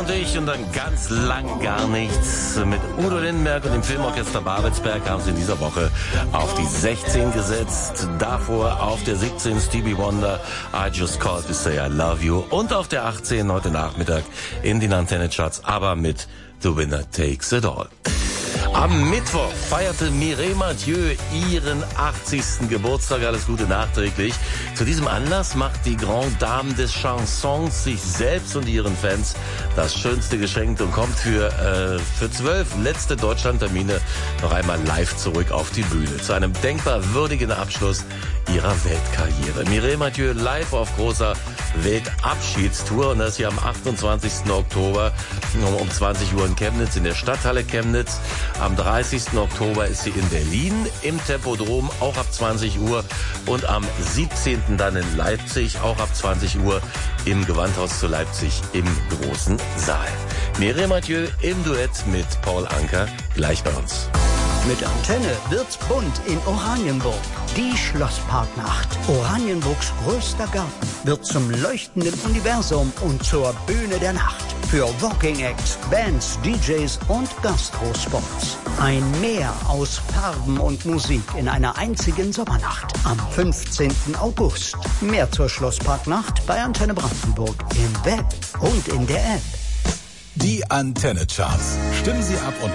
und ich und dann ganz lang gar nichts. Mit Udo Lindenberg und dem Filmorchester Babelsberg haben sie in dieser Woche auf die 16 gesetzt. Davor auf der 17 Stevie Wonder, I Just Called to Say I Love You. Und auf der 18 heute Nachmittag in den Antenne-Charts, aber mit The Winner Takes It All. Am Mittwoch feierte Mireille Mathieu ihren 80. Geburtstag. Alles Gute nachträglich. Zu diesem Anlass macht die Grande Dame des Chansons sich selbst und ihren Fans das schönste Geschenk und kommt für 12 letzte Deutschlandtermine noch einmal live zurück auf die Bühne. Zu einem denkbar würdigen Abschluss ihrer Weltkarriere. Mireille Mathieu live auf großer Weltabschiedstour und das hier am 28. Oktober um 20 Uhr in Chemnitz, in der Stadthalle Chemnitz. Am 30. Oktober ist sie in Berlin im Tempodrom, auch ab 20 Uhr. Und am 17. dann in Leipzig, auch ab 20 Uhr im Gewandhaus zu Leipzig im großen Saal. Mireille Mathieu im Duett mit Paul Anka, gleich bei uns. Mit Antenne wird's bunt in Oranienburg. Die Schlossparknacht. Oranienburgs größter Garten wird zum leuchtenden Universum und zur Bühne der Nacht. Für Walking Acts, Bands, DJs und Gastrospots. Ein Meer aus Farben und Musik in einer einzigen Sommernacht. Am 15. August. Mehr zur Schlossparknacht bei Antenne Brandenburg im Web und in der App. Die Antenne Charts. Stimmen Sie ab und